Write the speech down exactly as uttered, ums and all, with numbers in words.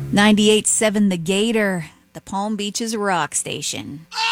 ninety-eight point seven The Gator, the Palm Beaches rock station.